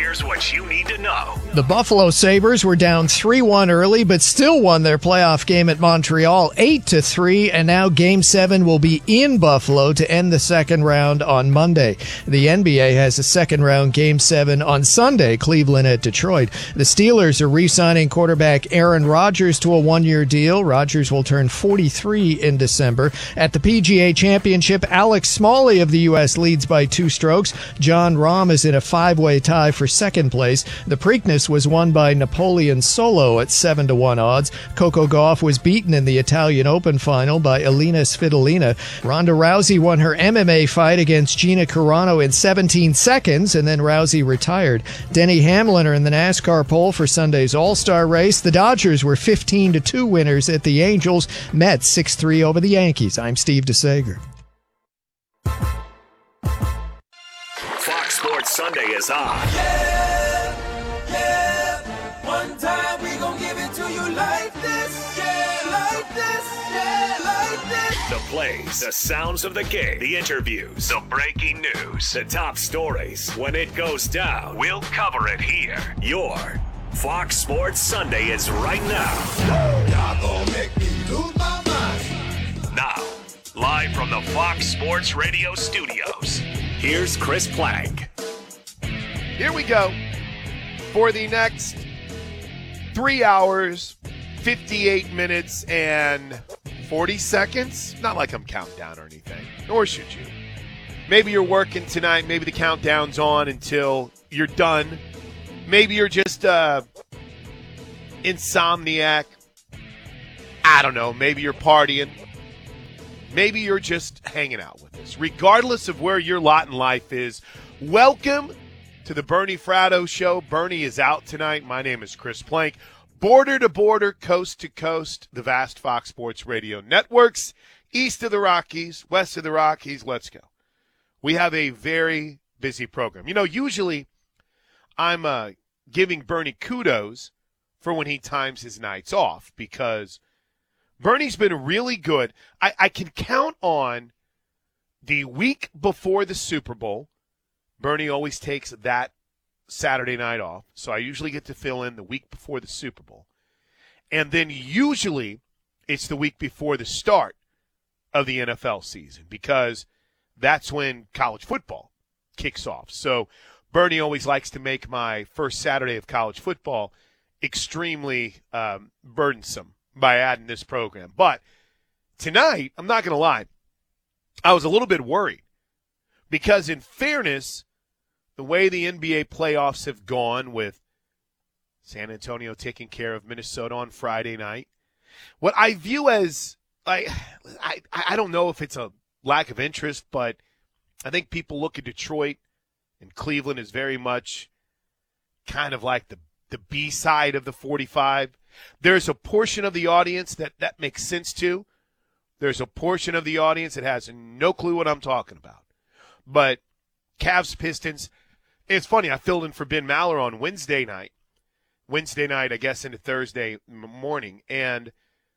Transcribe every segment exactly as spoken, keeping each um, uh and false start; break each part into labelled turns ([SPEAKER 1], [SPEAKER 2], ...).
[SPEAKER 1] Here's what you need to know.
[SPEAKER 2] The Buffalo Sabres were down three one early, but still won their playoff game at Montreal eight to three, and now Game seven will be in Buffalo to end the second round on Monday. The N B A has a second-round Game seven on Sunday, Cleveland at Detroit. The Steelers are re-signing quarterback Aaron Rodgers to a one-year deal. Rodgers will turn forty-three in December. At the P G A Championship, Alex Smalley of the U S leads by two strokes. John Rahm is in a five-way tie for second place. The Preakness was won by Napoleon Solo at seven to one odds. Coco Gauff was beaten in the Italian Open final by Elina Svitolina. Ronda Rousey won her M M A fight against Gina Carano in seventeen seconds, and then Rousey retired. Denny Hamlin are in the NASCAR pole for Sunday's All-Star race. The Dodgers were fifteen to two winners at the Angels. Mets six three over the Yankees. I'm Steve DeSager.
[SPEAKER 1] Fox Sports Sunday is on.
[SPEAKER 3] Yeah, yeah. One time we gon' give it to you like this. Yeah, like this. Yeah, like this.
[SPEAKER 1] The plays, the sounds of the game, the interviews, the breaking news, the top stories. When it goes down, we'll cover it here. Your Fox Sports Sunday is right now.
[SPEAKER 3] Y'all gon' make me lose my mind.
[SPEAKER 1] Now, live from the Fox Sports Radio studios, here's Chris Plank.
[SPEAKER 4] Here we go for the next three hours, fifty-eight minutes, and forty seconds. Not like I'm counting down or anything, nor should you. Maybe you're working tonight. Maybe the countdown's on until you're done. Maybe you're just uh, insomniac. I don't know. Maybe you're partying. Maybe you're just hanging out with us. Regardless of where your lot in life is, welcome to the Bernie Fratto Show. Bernie is out tonight. My name is Chris Plank. Border to border, coast to coast, the vast Fox Sports Radio networks. East of the Rockies, west of the Rockies, let's go. We have a very busy program. You know, usually I'm uh, giving Bernie kudos for when he times his nights off because Bernie's been really good. I, I can count on the week before the Super Bowl. Bernie always takes that Saturday night off, so I usually get to fill in the week before the Super Bowl. And then usually it's the week before the start of the N F L season because that's when college football kicks off. So Bernie always likes to make my first Saturday of college football extremely um, burdensome by adding this program. But tonight, I'm not going to lie, I was a little bit worried because in fairness, the way the N B A playoffs have gone with San Antonio taking care of Minnesota on Friday night, what I view as, I, I, I don't know if it's a lack of interest, but I think people look at Detroit and Cleveland as very much kind of like the, the B side of the forty-five. There's a portion of the audience that that makes sense to. There's a portion of the audience that has no clue what I'm talking about. But Cavs, Pistons, it's funny, I filled in for Ben Maller on Wednesday night. Wednesday night, I guess, into Thursday morning. And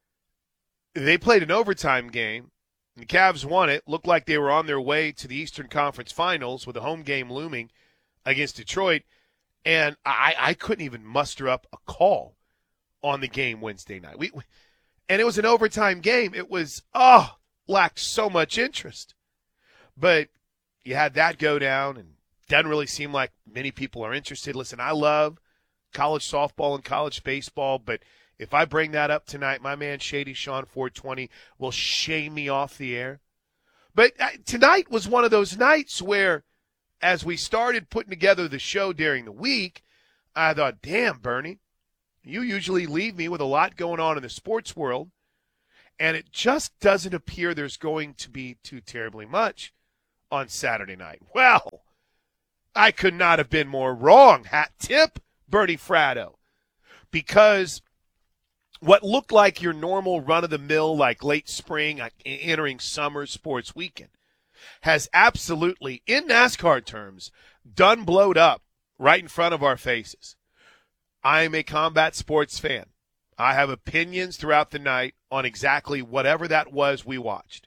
[SPEAKER 4] they played an overtime game. The Cavs won it. Looked like they were on their way to the Eastern Conference Finals with a home game looming against Detroit. And I, I couldn't even muster up a call on the game Wednesday night. We, and it was an overtime game. It was, oh, lacked so much interest. But you had that go down, and doesn't really seem like many people are interested. Listen, I love college softball and college baseball, but if I bring that up tonight, my man Shady Sean four twenty will shame me off the air. But uh, tonight was one of those nights where, as we started putting together the show during the week, I thought, damn, Bernie, you usually leave me with a lot going on in the sports world, and it just doesn't appear there's going to be too terribly much on Saturday night. Well, I could not have been more wrong. Hat tip, Bernie Fratto. Because what looked like your normal run-of-the-mill, like late spring, like entering summer sports weekend, has absolutely, in NASCAR terms, done blowed up right in front of our faces. I am a combat sports fan. I have opinions throughout the night on exactly whatever that was we watched.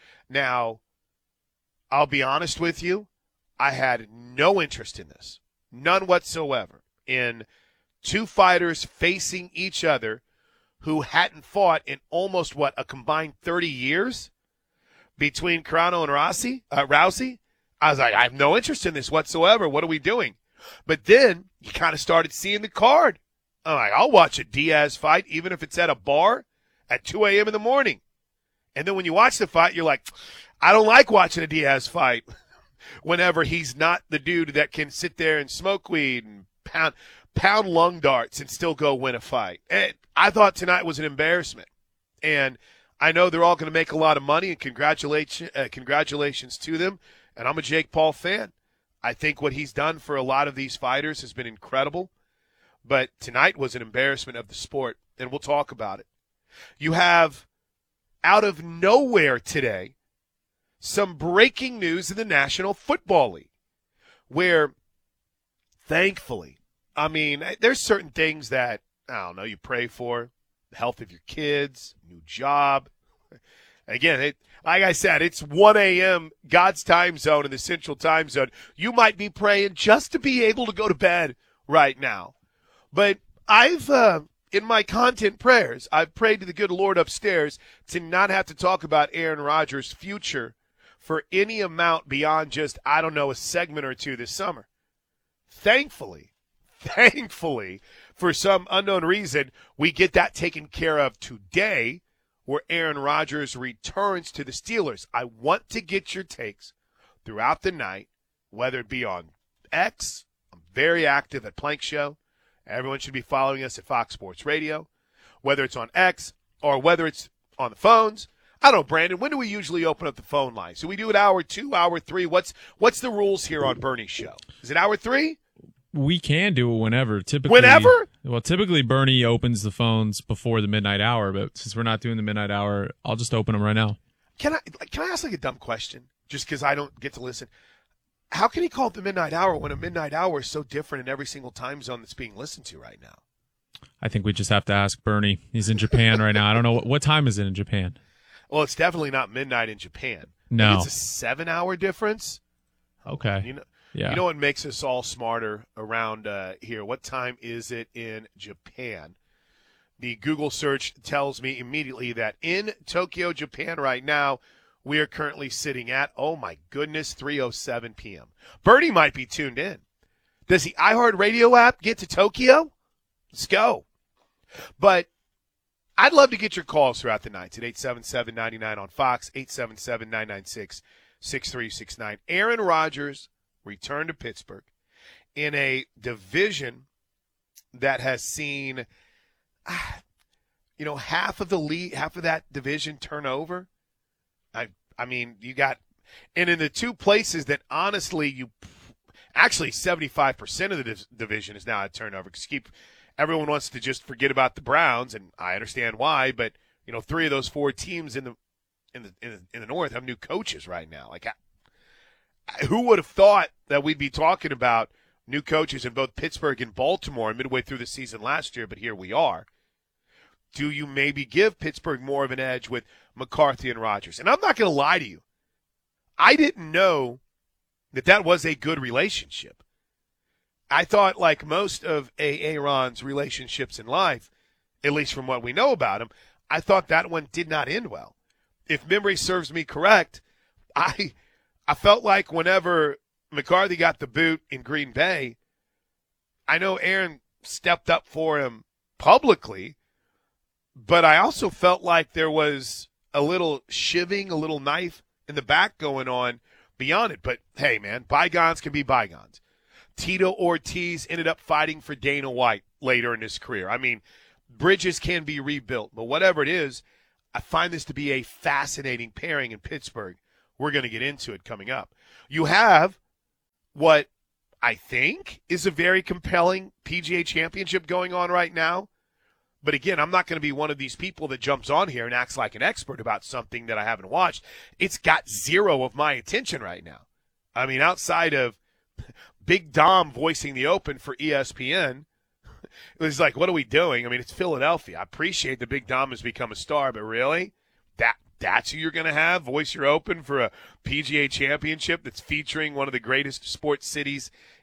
[SPEAKER 4] Now, I'll be honest with you, I had no interest in this. none whatsoever, in two fighters facing each other who hadn't fought in almost, what, a combined thirty years between Carano and Rossi, uh, Rousey. I was like, I have no interest in this whatsoever. What are we doing? But then you kind of started seeing the card. I'm like, I'll watch a Diaz fight, even if it's at a bar at two a.m. in the morning. And then when you watch the fight, you're like, I don't like watching a Diaz fight whenever he's not the dude that can sit there and smoke weed and pound pound lung darts and still go win a fight. And I thought tonight was an embarrassment. And I know they're all going to make a lot of money, and congratulations, uh, congratulations to them. And I'm a Jake Paul fan. I think what he's done for a lot of these fighters has been incredible. But tonight was an embarrassment of the sport, and we'll talk about it. You have, out of nowhere today, some breaking news in the National Football League, where, thankfully, I mean, there's certain things that, I don't know, you pray for, the health of your kids, new job. Again, it, like I said, it's one a.m. God's time zone in the Central Time Zone. You might be praying just to be able to go to bed right now. But I've, uh, in my content prayers, I've prayed to the good Lord upstairs to not have to talk about Aaron Rodgers' future for any amount beyond just, I don't know, a segment or two this summer. Thankfully, thankfully, for some unknown reason, we get that taken care of today, where Aaron Rodgers returns to the Steelers. I want to get your takes throughout the night, whether it be on X. I'm very active at Plank Show. Everyone should be following us at Fox Sports Radio, whether it's on X or whether it's on the phones. I don't know, Brandon, when do we usually open up the phone lines? Do we do it hour two, hour three? What's what's the rules here on Bernie's show? Is it hour three?
[SPEAKER 5] We can do it whenever. Typically,
[SPEAKER 4] Whenever?
[SPEAKER 5] Well, typically Bernie opens the phones before the midnight hour, but since we're not doing the midnight hour, I'll just open them right now.
[SPEAKER 4] Can I can I ask like a dumb question, just because I don't get to listen? How can he call it the midnight hour when a midnight hour is so different in every single time zone that's being listened to right now?
[SPEAKER 5] I think we just have to ask Bernie. He's in Japan right now. I don't know. What, what time is it in Japan?
[SPEAKER 4] Well, it's definitely not midnight in Japan.
[SPEAKER 5] No.
[SPEAKER 4] It's a seven-hour difference.
[SPEAKER 5] Okay.
[SPEAKER 4] You know,
[SPEAKER 5] yeah.
[SPEAKER 4] You know what makes us all smarter around uh, here? What time is it in Japan? The Google search tells me immediately that in Tokyo, Japan right now, we are currently sitting at, oh my goodness, three oh seven p.m. Bernie might be tuned in. Does the iHeartRadio app get to Tokyo? Let's go. But I'd love to get your calls throughout the night at eight seven seven, nine nine on Fox, eight seven seven, nine nine six, six three six nine. Aaron Rodgers returned to Pittsburgh in a division that has seen, you know, half of the league, half of that division turn over. I, I mean, you got, and in the two places that honestly, you actually seventy-five percent of the div- division is now at turnover. Because keep everyone wants to just forget about the Browns, and I understand why. But you know, three of those four teams in the in the in the, in the North have new coaches right now. Like, I, who would have thought that we'd be talking about new coaches in both Pittsburgh and Baltimore midway through the season last year? But here we are. Do you maybe give Pittsburgh more of an edge with McCarthy and Rodgers? And I'm not going to lie to you. I didn't know that that was a good relationship. I thought, like most of Aaron's relationships in life, at least from what we know about him, I thought that one did not end well. If memory serves me correct, I I felt like whenever McCarthy got the boot in Green Bay, I know Aaron stepped up for him publicly, but I also felt like there was a little shivving, a little knife in the back going on beyond it. But, hey, man, bygones can be bygones. Tito Ortiz ended up fighting for Dana White later in his career. I mean, bridges can be rebuilt. But whatever it is, I find this to be a fascinating pairing in Pittsburgh. We're going to get into it coming up. You have what I think is a very compelling P G A championship going on right now. But again, I'm not going to be one of these people that jumps on here and acts like an expert about something that I haven't watched. It's got zero of my attention right now. I mean, outside of Big Dom voicing the Open for E S P N, it was like, what are we doing? I mean, it's Philadelphia. I appreciate that Big Dom has become a star, but really? That that's who you're going to have voice your Open for a P G A championship that's featuring one of the greatest sports cities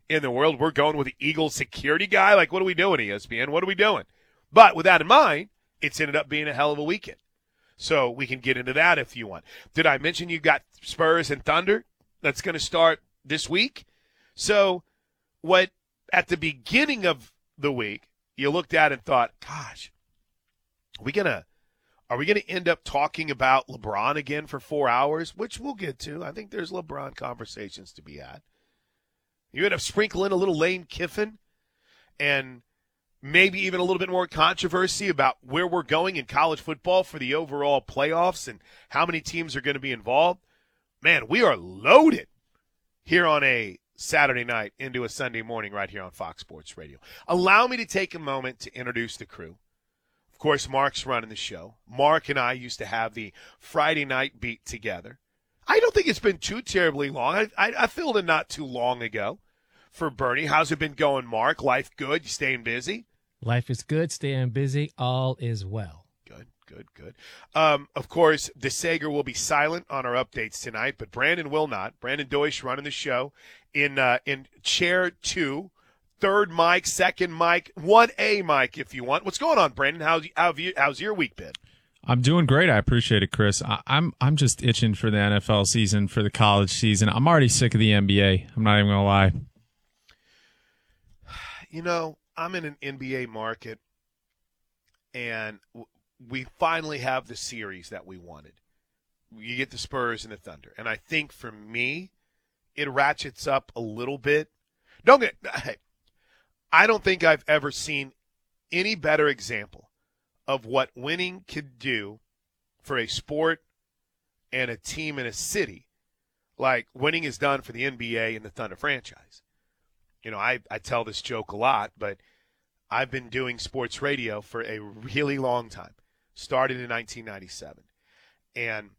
[SPEAKER 4] in the world. We're going with the Eagles security guy. Like, what are we doing, E S P N? What are we doing? But with that in mind, it's ended up being a hell of a weekend. So we can get into that if you want. Did I mention you got Spurs and Thunder? That's going to start this week. So what at the beginning of the week you looked at and thought, gosh, are we gonna are we gonna end up talking about LeBron again for four hours? Which we'll get to. I think there's LeBron conversations to be had. You end up sprinkling a little Lane Kiffin and maybe even a little bit more controversy about where we're going in college football for the overall playoffs and how many teams are going to be involved. Man, we are loaded here on a Saturday night into a Sunday morning right here on Fox Sports Radio. Allow me to take a moment to introduce the crew. Of course, Mark's running the show. Mark and I used to have the Friday night beat together. I don't think it's been too terribly long. I, I, I filled in not too long ago for Bernie. How's it been going, Mark? Life good? You staying busy?
[SPEAKER 6] Life is good, staying busy, all is well.
[SPEAKER 4] Good, good, good. Um, of course, DeSager will be silent on our updates tonight, but Brandon will not. Brandon Deutsch running the show in uh, in chair two, third mic, second mic, one A mic if you want. What's going on, Brandon? How's, how you, how's your week been?
[SPEAKER 5] I'm doing great. I appreciate it, Chris. I, I'm I'm just itching for the N F L season, for the college season. I'm already sick of the N B A. I'm not even going to lie.
[SPEAKER 4] You know, I'm in an N B A market, and we finally have the series that we wanted. You get the Spurs and the Thunder. And I think for me, it ratchets up a little bit. Don't get, hey, I don't think I've ever seen any better example of what winning could do for a sport and a team in a city like winning is done for the N B A and the Thunder franchise. You know, I, I tell this joke a lot, but I've been doing sports radio for a really long time. Started in nineteen ninety-seven. And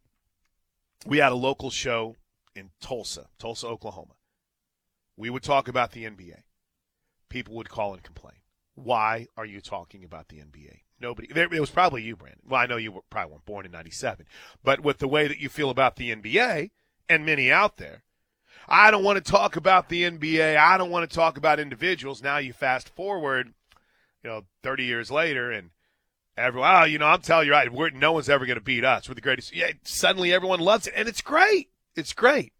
[SPEAKER 4] we had a local show in Tulsa, Tulsa, Oklahoma. We would talk about the N B A. People would call and complain. Why are you talking about the N B A? Nobody. It was probably you, Brandon. Well, I know you were, probably weren't born in ninety-seven. But with the way that you feel about the N B A, and many out there, I don't want to talk about the N B A. I don't want to talk about individuals. Now you fast forward, you know, thirty years later, and everyone, oh, you know, I'm telling you, right, we're, no one's ever going to beat us. We're the greatest. Yeah, suddenly everyone loves it, and it's great. It's great.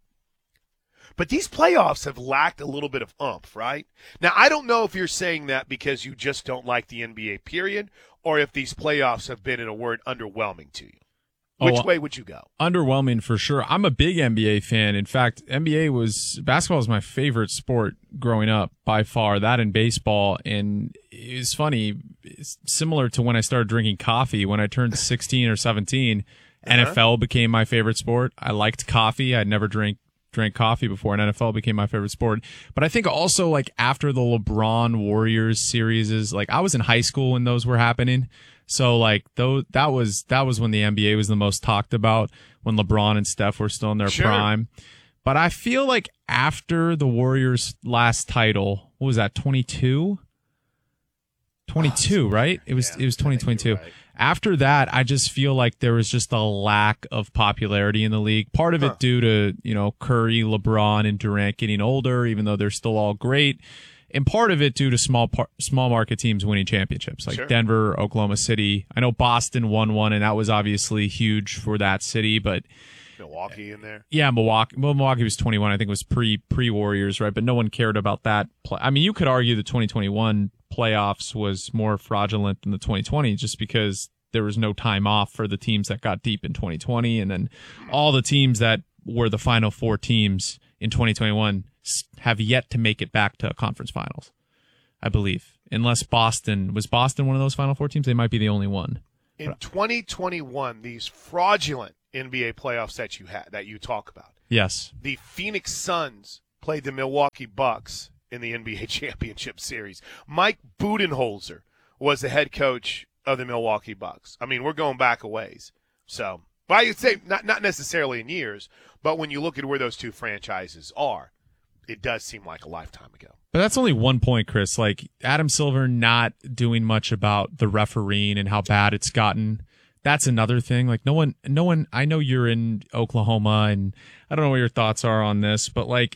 [SPEAKER 4] But these playoffs have lacked a little bit of oomph, right? Now, I don't know if you're saying that because you just don't like the N B A, period, or if these playoffs have been, in a word, underwhelming to you. Which
[SPEAKER 5] oh,
[SPEAKER 4] way would you go?
[SPEAKER 5] Underwhelming for sure. I'm a big N B A fan. In fact, N B A was basketball was my favorite sport growing up by far. That and baseball. And it's funny, it's similar to when I started drinking coffee. When I turned sixteen or seventeen, uh-huh. N F L became my favorite sport. I liked coffee. I'd never drank drank coffee before, and N F L became my favorite sport. But I think also like after the LeBron Warriors series is like I was in high school when those were happening. So like though that was that was when the N B A was the most talked about, when LeBron and Steph were still in their
[SPEAKER 4] sure.
[SPEAKER 5] prime. But I feel like after the Warriors' last title, what was that, twenty-two? twenty-two, oh, right? It was
[SPEAKER 4] yeah,
[SPEAKER 5] it was twenty twenty-two.
[SPEAKER 4] Right.
[SPEAKER 5] After that, I just feel like there was just a lack of popularity in the league. Part of
[SPEAKER 4] huh.
[SPEAKER 5] it due to, you know, Curry, LeBron, and Durant getting older, even though they're still all great. And part of it due to small par- small market teams winning championships, like
[SPEAKER 4] sure.
[SPEAKER 5] Denver, Oklahoma City. I know Boston won one, and that was obviously huge for that city. But
[SPEAKER 4] Milwaukee in there,
[SPEAKER 5] yeah, Milwaukee. Well, Milwaukee was twenty-one. I think it was pre pre Warriors, right? But no one cared about that. Play- I mean, you could argue the twenty twenty-one playoffs was more fraudulent than the twenty twenty, just because there was no time off for the teams that got deep in twenty twenty, and then all the teams that were the final four teams in twenty twenty-one have yet to make it back to conference finals, I believe. Unless Boston, was Boston one of those final four teams? They might be the only one.
[SPEAKER 4] In twenty twenty-one, these fraudulent N B A playoffs that you had, that you talk about.
[SPEAKER 5] Yes.
[SPEAKER 4] The Phoenix Suns played the Milwaukee Bucks in the N B A Championship Series. Mike Budenholzer was the head coach of the Milwaukee Bucks. I mean, we're going back a ways. So, well, I'd say not, not necessarily in years, but when you look at where those two franchises are, it does seem like a lifetime ago.
[SPEAKER 5] But that's only one point, Chris. Like, Adam Silver not doing much about the refereeing and how bad it's gotten. That's another thing. Like, no one, no one, I know you're in Oklahoma, and I don't know what your thoughts are on this, but like,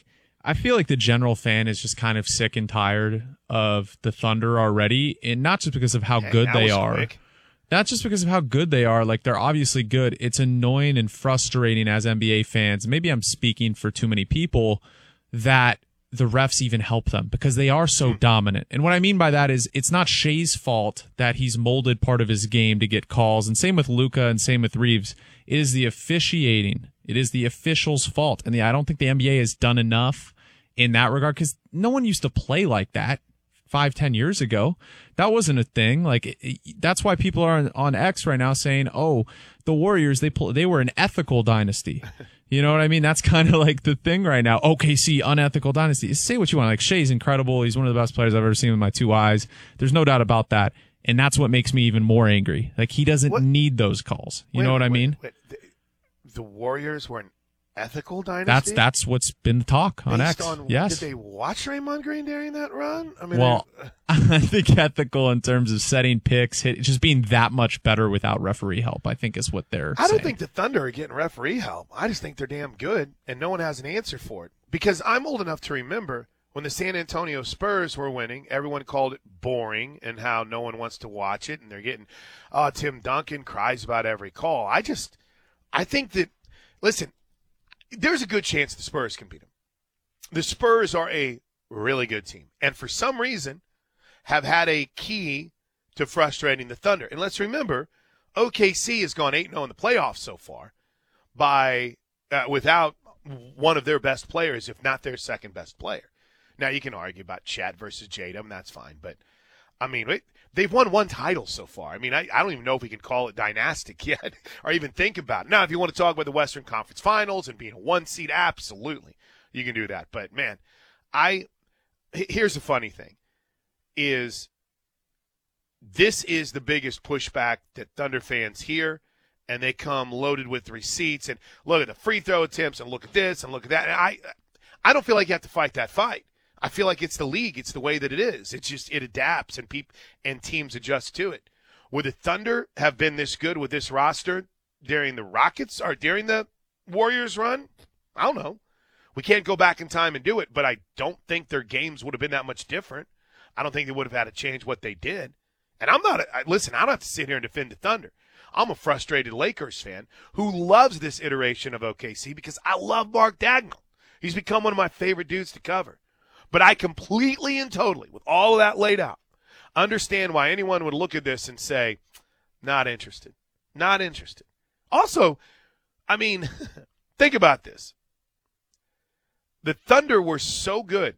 [SPEAKER 5] I feel like the general fan is just kind of sick and tired of the Thunder already, and not just because of how
[SPEAKER 4] Dang,
[SPEAKER 5] good
[SPEAKER 4] that
[SPEAKER 5] they
[SPEAKER 4] was
[SPEAKER 5] are.
[SPEAKER 4] quick.
[SPEAKER 5] Not just because of how good they are. Like, they're obviously good. It's annoying and frustrating as N B A fans. Maybe I'm speaking for too many people that the refs even help them because they are so
[SPEAKER 4] Hmm.
[SPEAKER 5] dominant. And what I mean by that is it's not Shea's fault that he's molded part of his game to get calls. And same with Luka and same with Reeves. It is the officiating. It is the officials' fault. And the, I don't think the N B A has done enough in that regard because no one used to play like that five, ten years ago. That wasn't a thing. Like, it, it, that's why people are on, on X right now saying, oh, the Warriors, they pl- they were an ethical dynasty. You know what I mean? That's kind of like the thing right now. O K C, unethical dynasty. Say what you want. Like, Shea's incredible. He's one of the best players I've ever seen with my two eyes. There's no doubt about that. And that's what makes me even more angry. Like, he doesn't
[SPEAKER 4] What?
[SPEAKER 5] need those calls. You
[SPEAKER 4] Wait,
[SPEAKER 5] know what I
[SPEAKER 4] wait,
[SPEAKER 5] mean?
[SPEAKER 4] wait. The, the Warriors were an ethical dynasty?
[SPEAKER 5] That's that's what's been the talk on
[SPEAKER 4] Based
[SPEAKER 5] X.
[SPEAKER 4] on,
[SPEAKER 5] Yes.
[SPEAKER 4] Did they watch Draymond Green during that run? I mean,
[SPEAKER 5] Well,
[SPEAKER 4] they-
[SPEAKER 5] I think ethical in terms of setting picks, hit, just being that much better without referee help, I think is what they're
[SPEAKER 4] I don't
[SPEAKER 5] saying.
[SPEAKER 4] think the Thunder are getting referee help. I just think they're damn good, and no one has an answer for it. Because I'm old enough to remember when the San Antonio Spurs were winning, everyone called it boring and how no one wants to watch it, and they're getting, oh, Tim Duncan cries about every call. I just, I think that, listen, there's a good chance the Spurs can beat them. The Spurs are a really good team, and for some reason have had a key to frustrating the Thunder. And let's remember, O K C has gone eight and oh in the playoffs so far by uh, without one of their best players, if not their second best player. Now, you can argue about Chet versus Tatum, that's fine. But, I mean, wait, they've won one title so far. I mean, I, I don't even know if we can call it dynastic yet or even think about it. Now, if you want to talk about the Western Conference Finals and being a one seed, absolutely, you can do that. But, man, I here's the funny thing is this is the biggest pushback that Thunder fans hear, and they come loaded with receipts and look at the free throw attempts and look at this and look at that. And I, I don't feel like you have to fight that fight. I feel like it's the league. It's the way that it is. It's just it adapts and peop- and teams adjust to it. Would the Thunder have been this good with this roster during the Rockets or during the Warriors run? I don't know. We can't go back in time and do it, but I don't think their games would have been that much different. I don't think they would have had to change what they did. And I'm not a, – listen, I don't have to sit here and defend the Thunder. I'm a frustrated Lakers fan who loves this iteration of O K C because I love Mark Dagnall. He's become one of my favorite dudes to cover. But I completely and totally, with all of that laid out, understand why anyone would look at this and say, not interested. Not interested. Also, I mean, think about this. The Thunder were so good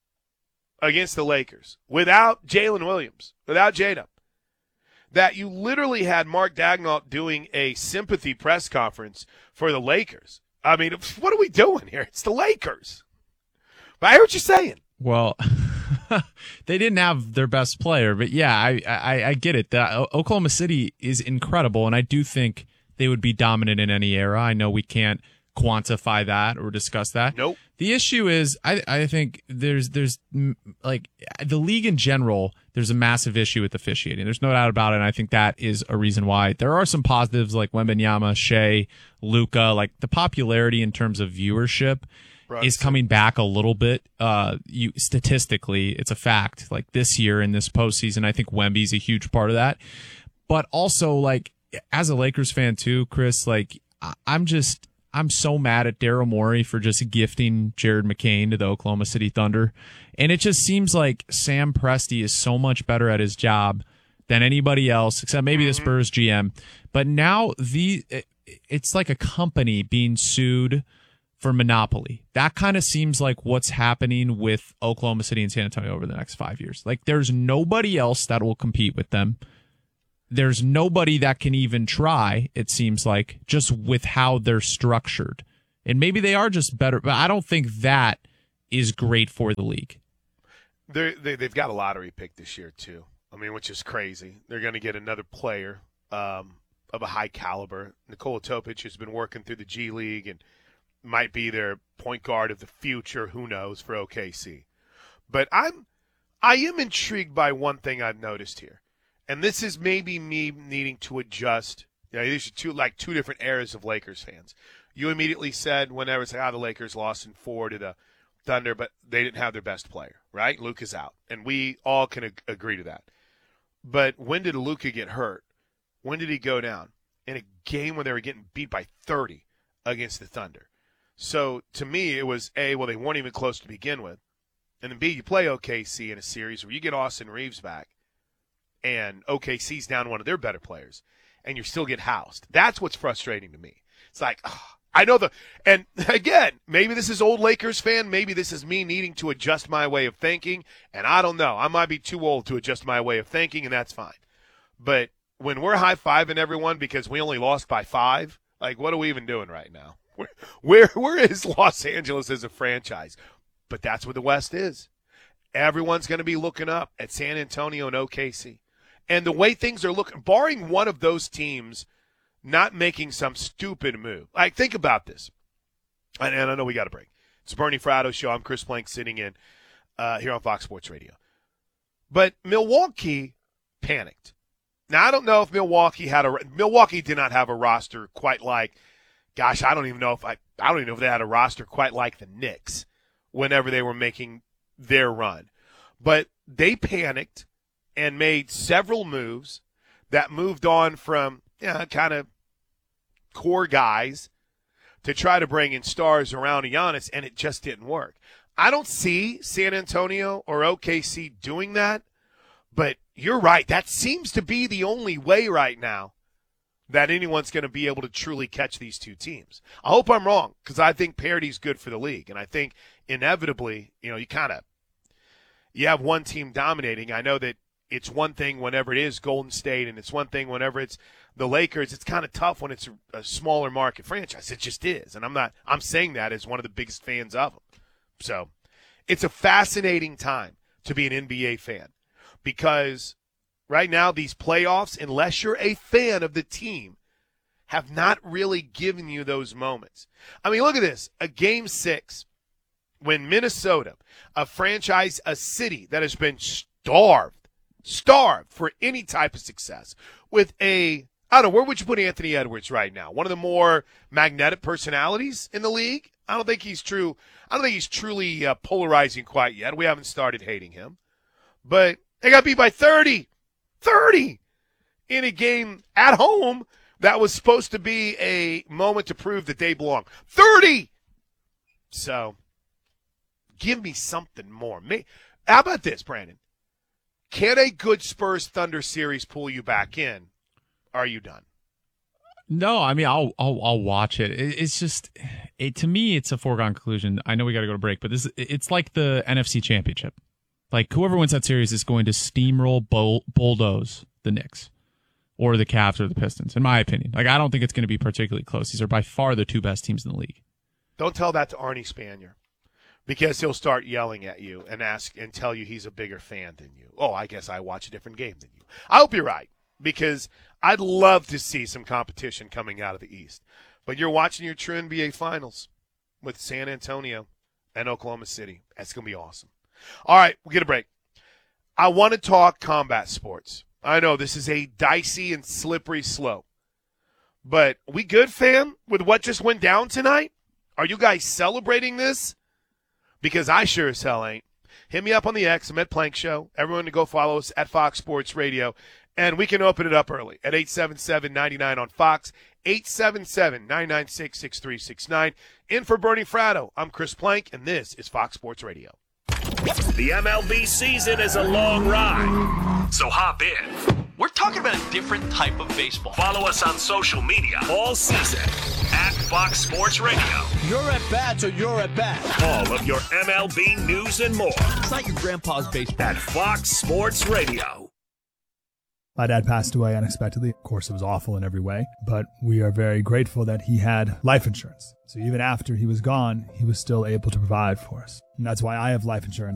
[SPEAKER 4] against the Lakers without Jalen Williams, without J-Dub, that you literally had Mark Dagnall doing a sympathy press conference for the Lakers. I mean, what are we doing here? It's the Lakers. But I hear what you're saying.
[SPEAKER 5] Well, they didn't have their best player, but yeah, I I, I get it. The, Oklahoma City is incredible, and I do think they would be dominant in any era. I know we can't quantify that or discuss that.
[SPEAKER 4] Nope.
[SPEAKER 5] The issue is, I I think there's there's like the league in general. There's a massive issue with officiating. There's no doubt about it. And I think that is a reason why there are some positives like Wembanyama, Shea, Luka. Like the popularity in terms of viewership
[SPEAKER 4] Brunson.
[SPEAKER 5] is coming back a little bit. Uh, you statistically, it's a fact. Like this year in this postseason, I think Wemby's a huge part of that. But also, like as a Lakers fan too, Chris, like I- I'm just. I'm so mad at Daryl Morey for just gifting Jared McCain to the Oklahoma City Thunder. And it just seems like Sam Presti is so much better at his job than anybody else, except maybe the Spurs G M. But now the it's like a company being sued for monopoly. That kind of seems like what's happening with Oklahoma City and San Antonio over the next five years. Like there's nobody else that will compete with them. There's nobody that can even try, it seems like, just with how they're structured. And maybe they are just better, but I don't think that is great for the league.
[SPEAKER 4] They're, they, they've got a lottery pick this year, too. I mean, which is crazy. They're going to get another player um, of a high caliber. Nikola Topic has been working through the G League and might be their point guard of the future. Who knows for O K C? But I'm, I am intrigued by one thing I've noticed here. And this is maybe me needing to adjust. You know, these are two like two different eras of Lakers fans. You immediately said whenever it's like, ah, the Lakers lost in four to the Thunder, but they didn't have their best player, right? Luka's out, and we all can ag- agree to that. But when did Luka get hurt? When did he go down? In a game where they were getting beat by thirty against the Thunder. So to me, it was A, well, they weren't even close to begin with. And then B, you play O K C in a series where you get Austin Reeves back and O K C's down one of their better players and you still get housed. That's what's frustrating to me. It's like, oh, I know the – and again, maybe this is old Lakers fan. Maybe this is me needing to adjust my way of thinking, and I don't know. I might be too old to adjust my way of thinking, and that's fine. But when we're high-fiving everyone because we only lost by five, like what are we even doing right now? Where, where, where is Los Angeles as a franchise? But that's what the West is. Everyone's going to be looking up at San Antonio and O K C. And the way things are looking, barring one of those teams not making some stupid move. Like, think about this. And, and I know we got to break. It's the Bernie Fratto Show. I'm Chris Plank sitting in uh, here on Fox Sports Radio. But Milwaukee panicked. Now, I don't know if Milwaukee had a – Milwaukee did not have a roster quite like – gosh, I don't even know if I – I don't even know if they had a roster quite like the Knicks whenever they were making their run. But they panicked and made several moves that moved on from – Yeah, kind of core guys to try to bring in stars around Giannis, and it just didn't work. I don't see San Antonio or O K C doing that, but you're right. That seems to be the only way right now that anyone's going to be able to truly catch these two teams. I hope I'm wrong because I think parity's good for the league, and I think inevitably, you know, you kind of you have one team dominating. I know that it's one thing whenever it is Golden State, and it's one thing whenever it's the Lakers. It's kind of tough when it's a, a smaller market franchise. It just is. And I'm not, I'm saying that as one of the biggest fans of them. So it's a fascinating time to be an N B A fan because right now these playoffs, unless you're a fan of the team, have not really given you those moments. I mean, look at this. A game six when Minnesota, a franchise, a city that has been starved, starved for any type of success with a, I don't know, where would you put Anthony Edwards right now? One of the more magnetic personalities in the league? I don't think he's true. I don't think he's truly uh, polarizing quite yet. We haven't started hating him. But they got beat by thirty. thirty in a game at home that was supposed to be a moment to prove that they belong. thirty! So, give me something more. How about this, Brandon? Can a good Spurs Thunder series pull you back in? Are you done?
[SPEAKER 5] No, I mean I'll I'll, I'll watch it. it. It's just it to me it's a foregone conclusion. I know we got to go to break, but this it's like the N F C Championship. Like whoever wins that series is going to steamroll bull, bulldoze the Knicks or the Cavs or the Pistons. In my opinion, like I don't think it's going to be particularly close. These are by far the two best teams in the league.
[SPEAKER 4] Don't tell that to Arnie Spanier. Because he'll start yelling at you and ask and tell you he's a bigger fan than you. Oh, I guess I watch a different game than you. I hope you're right, because I'd love to see some competition coming out of the East. But you're watching your true N B A Finals with San Antonio and Oklahoma City. That's going to be awesome. All right, we'll get a break. I want to talk combat sports. I know this is a dicey and slippery slope. But we good, fam, with what just went down tonight? Are you guys celebrating this? Because I sure as hell ain't. Hit me up on the X, I'm at Plank Show. Everyone to go follow us at Fox Sports Radio. And we can open it up early at eight seven seven, nine nine on Fox, eight seven seven, nine nine six, six three six nine. In for Bernie Fratto, I'm Chris Plank, and this is Fox Sports Radio.
[SPEAKER 1] The M L B season is a long ride, so hop in.
[SPEAKER 7] We're talking about a different type of baseball.
[SPEAKER 1] Follow us on social media all season at Fox Sports Radio.
[SPEAKER 8] You're at bat, so you're at bat.
[SPEAKER 1] All of your M L B news and more.
[SPEAKER 8] It's not your grandpa's baseball.
[SPEAKER 1] At Fox Sports Radio.
[SPEAKER 9] My dad passed away unexpectedly. Of course, it was awful in every way, but we are very grateful that he had life insurance. So even after he was gone, he was still able to provide for us. And that's why I have life insurance.